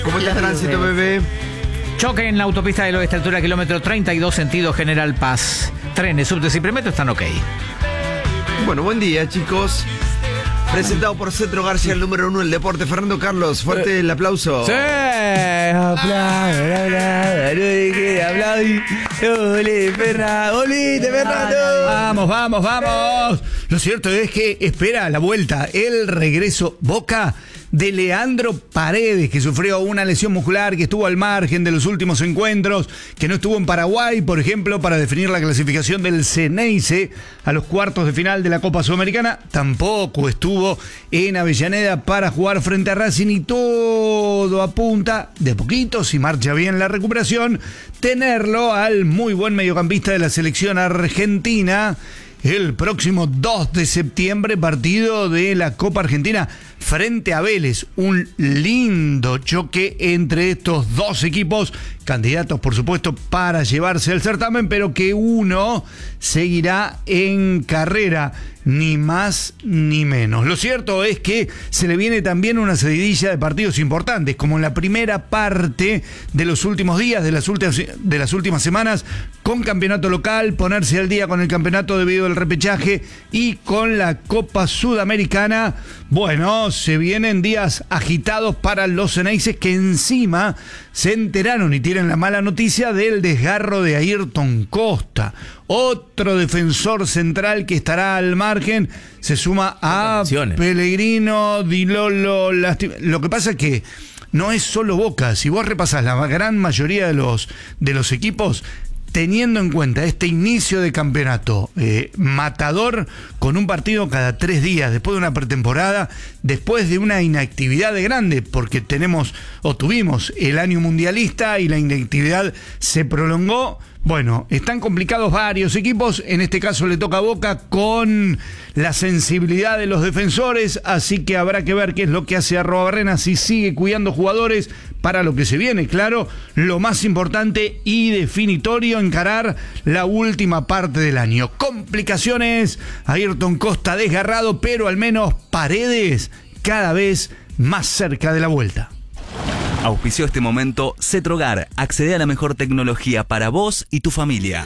¿Cómo está el tránsito, bebé? Choque en la autopista del oeste, altura kilómetro 32, sentido General Paz. Trenes, subtes y premetro están ok. Bueno, buen día, chicos. Presentado por Cetro García, el número 1 del deporte. Fernando Carlos, fuerte el aplauso. Sí, Fernando. Vamos. Lo cierto es que espera la vuelta, el regreso Boca de Leandro Paredes, que sufrió una lesión muscular, que estuvo al margen de los últimos encuentros, que no estuvo en Paraguay, por ejemplo, para definir la clasificación del Ceneice a los cuartos de final de la Copa Sudamericana. Tampoco estuvo en Avellaneda para jugar frente a Racing, y todo apunta, de poquito, si marcha bien la recuperación, tenerlo al muy buen mediocampista de la selección argentina el próximo 2 de septiembre, partido de la Copa Argentina frente a Vélez. Un lindo choque entre estos dos equipos, candidatos por supuesto para llevarse el certamen, pero que uno seguirá en carrera, ni más ni menos. Lo cierto es que se le viene también una seguidilla de partidos importantes, como en la primera parte de los últimos días, de las últimas semanas, con campeonato local, ponerse al día con el campeonato debido al repechaje y con la Copa Sudamericana. Bueno, se vienen días agitados para los ceneices, que encima se enteraron y tienen la mala noticia del desgarro de Ayrton Costa, otro defensor central que estará al margen. Se suma a Pellegrino, Di Lolo. Lo que pasa es que no es solo Boca. Si vos repasás la gran mayoría de los equipos, teniendo en cuenta este inicio de campeonato matador, con un partido cada 3 días, después de una pretemporada, después de una inactividad de grande, porque tuvimos el año mundialista y la inactividad se prolongó. Bueno, están complicados varios equipos, en este caso le toca a Boca con la sensibilidad de los defensores, así que habrá que ver qué es lo que hace Arrobarrena, si sigue cuidando jugadores para lo que se viene. Claro, lo más importante y definitorio, encarar la última parte del año. Complicaciones, Ayrton Costa desgarrado, pero al menos Paredes cada vez más cerca de la vuelta. Auspició este momento Cetrogar. Accede a la mejor tecnología para vos y tu familia.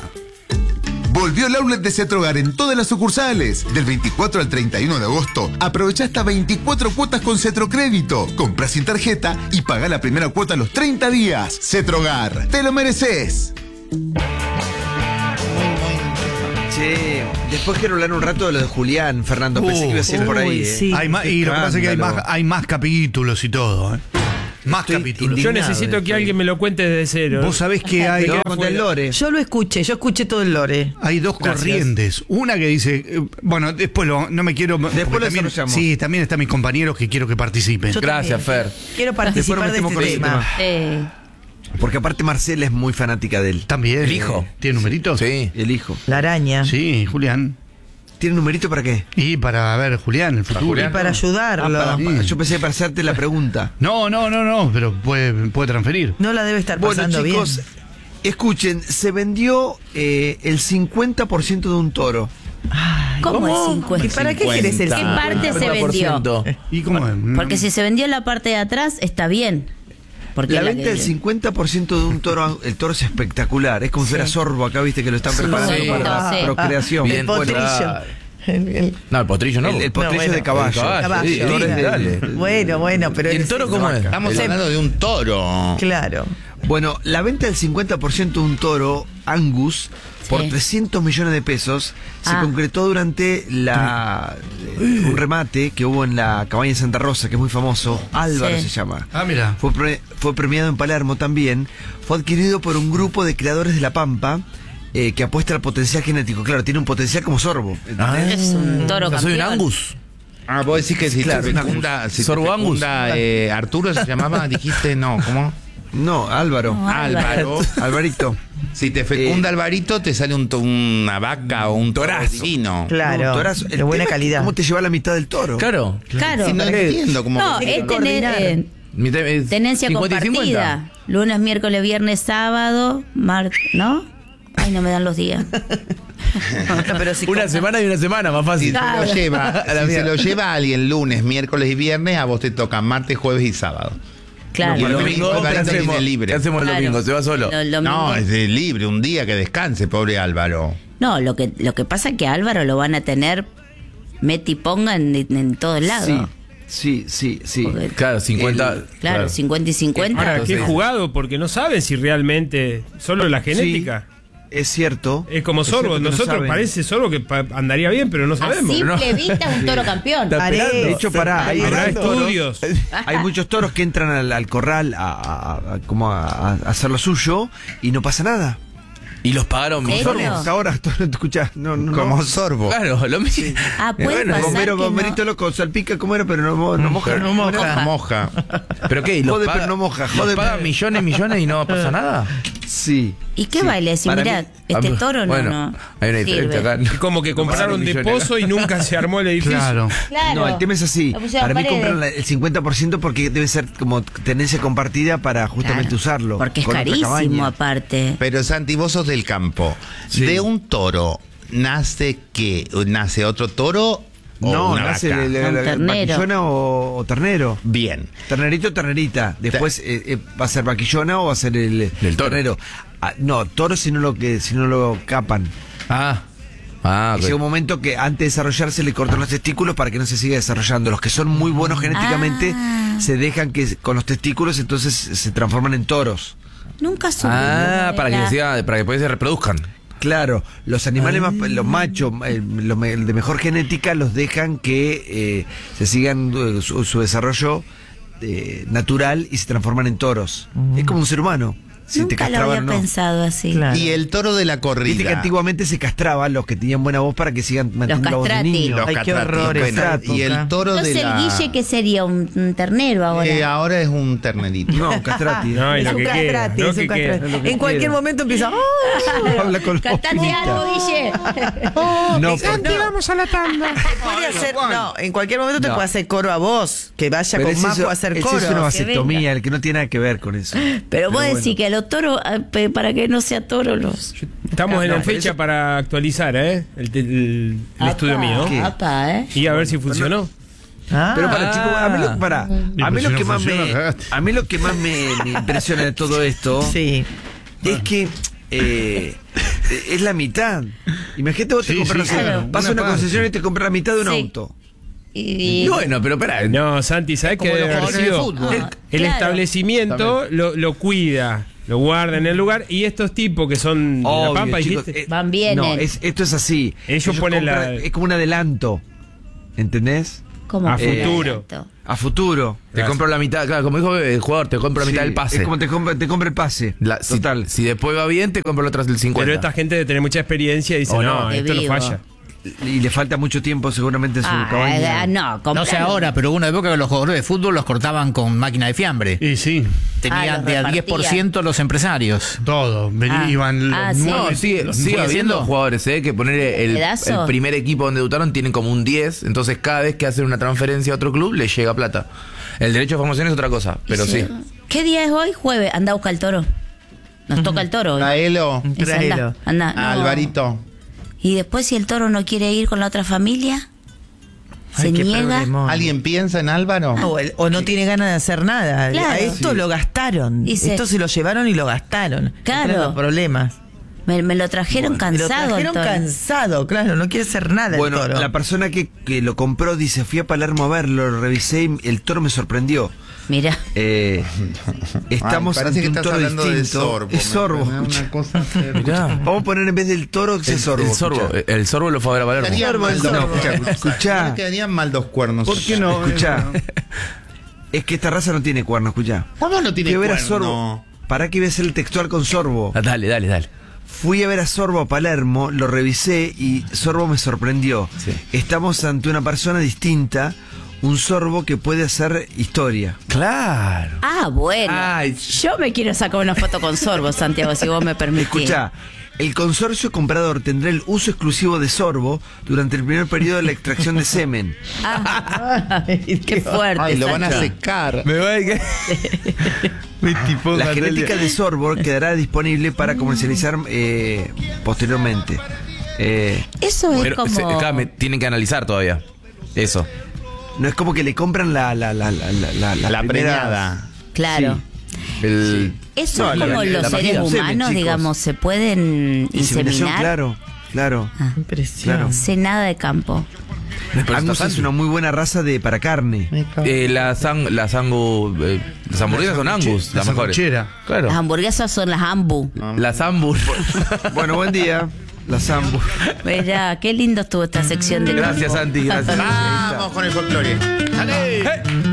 Volvió el outlet de Cetrogar en todas las sucursales. Del 24 al 31 de agosto, aprovecha hasta 24 cuotas con Cetrocrédito. Compra sin tarjeta y paga la primera cuota a los 30 días. Cetrogar, te lo mereces. Che, después quiero hablar un rato de lo de Julián, Fernando. Pensé que iba a ser por ahí. Sí. Y lo que pasa es que hay más capítulos y todo, Más capítulos. Yo necesito que alguien me lo cuente desde cero. Vos sabés que hay... el lore. Yo escuché todo el lore. Hay dos corrientes. Una que dice... Bueno, después no me quiero... Después lo también, desarrollamos. Sí, también están mis compañeros que quiero que participen. Gracias, Fer. Quiero participar de este tema. Porque aparte Marcela es muy fanática de él. También. ¿El hijo? ¿Tiene numeritos? Sí. El hijo. La araña. Sí, Julián. ¿Tiene numerito para qué? Y para ver, Julián, el futuro. Y para ayudarlo. Yo pensé para hacerte la pregunta. No, pero puede transferir. No la debe estar pasando bueno, chicos, bien. Escuchen, se vendió el 50% de un toro. ¿Cómo es 50? ¿Y para qué querés el 50%? ¿Qué parte se vendió? ¿Y cómo es? Porque si se vendió la parte de atrás, está bien. Porque La venta del 50% de un toro, el toro es espectacular. Es como si fuera sorbo acá, viste que lo están preparando para la procreación. El potrillo. No, el potrillo no. El potrillo de caballo. Bueno, pero... ¿Y el toro cómo es? Estamos hablando de un toro. Claro. Bueno, la venta del 50% de un toro Angus por 300 millones de pesos se concretó durante un remate que hubo en la cabaña de Santa Rosa, que es muy famoso. Álvaro se llama. Mira. Fue premiado en Palermo también. Fue adquirido por un grupo de criadores de La Pampa que apuesta al potencial genético. Claro, tiene un potencial como sorbo. Es un toro campeón. Soy un Angus. Vos decís que si Claro, te fecunda, Sorbo Angus. Arturo se llamaba, dijiste, no, ¿cómo? No, Álvaro. Alvarito. Si te fecunda Alvarito, te sale una vaca o un torazo divino. Claro, un torazo. de buena calidad. ¿Cómo te lleva la mitad del toro? Claro. Si no entiendo cómo... No, es tener tenencia 50 y compartida. 50. Lunes, miércoles, viernes, sábado, ¿no? Ay, no me dan los días. Pero si Una semana y una semana, más fácil. Si Claro. se lo lleva alguien lunes, miércoles y viernes, a vos te toca martes, jueves y sábado. Claro. Y el Los domingo domingos, ¿qué Álvaro hacemos? tiene libre. ¿Qué hacemos el Claro. domingo? ¿Se va solo? No, es de libre, un día que descanse, pobre Álvaro. No, lo que pasa es que a Álvaro lo van a tener mete y ponga en todos lados. Sí. Porque- Claro, 50. Claro, 50 y 50. Ahora, qué Entonces- jugado, porque no saben si realmente solo la genética. Es cierto. Es como cierto Sorbo. que no Nosotros saben. parece Sorbo que andaría bien, pero no A sabemos. simple vista un toro campeón. De hecho, pará, Habrá hay toros- estudios. Hay muchos toros que entran al corral como a hacer lo suyo y no pasa nada. Y los pagaron ¿En serio? millones. Hasta ahora no te escuchás. No. Como Sorbo. Claro, lo mismo. Ah, puede pasar Bombero, que bomberito loco, salpica como era, pero no moja. No moja. ¿Pero qué? ¿Y los Jode, paga- pero no moja, los jode, pagan pero- millones y no pasa nada? Sí. ¿Y qué baile? Si Para mirá, mí- este toro bueno, no hay una diferencia sirve. acá. Es como que compraron de millones. pozo y nunca se armó el edificio. Claro. Claro. No, el tema es así. Lo pusieron Para mí paredes. compran el 50% porque debe ser como tenencia compartida para justamente Claro, usarlo. Porque es con otra carísimo cabaña. aparte. Pero Santi, vos sos del campo. ¿De un toro nace qué? ¿Nace otro toro o No, una nace vaca? el Un ternero. vaquillona o ternero. Bien. Ternerito o ternerita. Después va a ser vaquillona o va a ser el toro. ternero. Ah, no, toro si no lo capan. Ah, Y llega un momento que antes de desarrollarse le cortan los testículos para que no se siga desarrollando. Los que son muy buenos genéticamente se dejan que con los testículos entonces se transforman en toros. Nunca supe. para que después se reproduzcan. Claro, los animales más, los machos, los de mejor genética los dejan que se sigan su desarrollo natural y se transforman en toros. Es como un ser humano. Si te Nunca lo castraban había o no. pensado así. Claro. Y el toro de la Viste que corrida. antiguamente se castraban los que tenían buena voz para que sigan manteniendo la voz de castrati. niño. Los Ay, qué castrati. horror Bueno, esa y el época. toro de Entonces la... el Guille, ¿qué sería? ¿Un ternero ahora? Ahora es un ternerito. No, castrati. No, y Es lo un que queda. castrati, Lo es un que queda. castrati. En cualquier momento empieza. ¡ay! Habla con los Cantate pinitas. algo, Guille. No, porque- Vamos a la tanda. Podría hacer, no, en cualquier momento te No. puede hacer coro a vos, que vaya pero con es Mapo eso- a hacer esa coro. es una que vasectomía, venga. el que no tiene nada que ver con eso. Pero vos bueno. decís que a los toros, para que no sea toro los... Estamos en No, la fecha eso- para actualizar, el estudio mío. ¿Qué? Apa, Y a ver si funcionó. Ah, Pero para chicos, a mí lo que más funciona, me cagaste. a mí lo que más me impresiona de todo esto sí. es que es la mitad. Imagínate vos te Sí, compras, sí, claro. vas a Una una parte. concesión y te compras la mitad de un Sí. auto. Y, Y bueno, pero espera. No, Santi, ¿sabes qué como debe los haber jugadores de sido? fútbol. El Claro. establecimiento lo cuida, lo guarda en el lugar. Y estos tipos que son de Obvio, La Pampa, chicos, dijiste, Van bien, No, eh. esto es así. Ellos ponen es como un adelanto. ¿Entendés? ¿cómo a que futuro. tanto? A futuro. Te compro la mitad, claro, como dijo el jugador, te compro la mitad Sí, del pase. Es como te compra el pase. Total. Si después va bien, te compro el otro del 50. Pero esta gente debe tener mucha experiencia y dice, O no, no, esto no vivo. falla. Y le falta mucho tiempo seguramente en su cabaña. No, No sé ahora, pero hubo una época que los jugadores de fútbol los cortaban con máquina de fiambre. Y sí, Tenían los de a repartían. 10% los empresarios. todo. Iban los sí. No, sigue habiendo siendo? jugadores, que poner el ¿Pedazos? primer equipo donde debutaron tienen como un 10, entonces cada vez que hacen una transferencia a otro club les llega plata. El derecho de formación es otra cosa, pero sí. ¿Qué día es hoy? Jueves. Anda a buscar el toro. Nos toca el toro hoy. Traelo. Ese, Tráelo. anda, no. Alvarito. Y después, si el toro no quiere ir con la otra familia, se Ay, qué niega. problemón. ¿Alguien piensa en Álvaro? O no tiene ganas de hacer nada. Claro. A esto lo gastaron. Dice- Esto se lo llevaron y lo gastaron. Claro. Entraron problemas. Me lo trajeron Me lo cansado. el trajeron toro. cansado, claro. No quiere hacer nada Bueno, el toro. la persona que lo compró dice, fui a Palermo a verlo, lo revisé y el toro me sorprendió. Mira. Estamos Ay, parece ante que un estás toro hablando de distinto. sorbo. Es sorbo. Me- escucha. una cosa Mirá. Vamos a poner en vez del toro que sea sorbo. El sorbo lo fue a ver a Palermo. Quedarían mal dos- No, escuchá. No quedarían mal dos cuernos. ¿Por qué no? Escuchá. Es que esta raza no tiene cuerno, escuchá. ¿Cómo no tiene Fui a ver a cuerno? Sorbo. ¿Para qué voy a hacer el textual con Sorbo? Ah, dale. Fui a ver a Sorbo a Palermo, lo revisé y Sorbo me sorprendió. Sí. Estamos ante una persona distinta, un Sorbo que puede hacer historia. Claro. Ah, bueno. Ay. Yo me quiero sacar una foto con Sorbo, Santiago, si vos me permitís. Escuchá, el consorcio comprador tendrá el uso exclusivo de Sorbo durante el primer periodo de la extracción de semen. Ay, Qué fuerte. Ay, lo van a Santi. secar. Me va a La genética de Sorbo quedará disponible para comercializar posteriormente. Eso es Pero como... tienen que analizar todavía. Eso. No es como que le compran la La primera- preñada. Claro. El- Eso No, es como la los seres vagina. humanos, Chicos. digamos, se pueden Inseminación, inseminar. claro. Ah, Impresión. Claro. sé nada de campo. Angus es una muy buena raza para carne. las hamburguesas son Angus, las mejores. sanguchera. Claro. Las hamburguesas son las ambu. Las Ambur. Bueno, buen día. Las Ambu. Mira, qué lindo estuvo esta sección de Gracias, Santi. Gracias. Vamos con el folclore. Dale.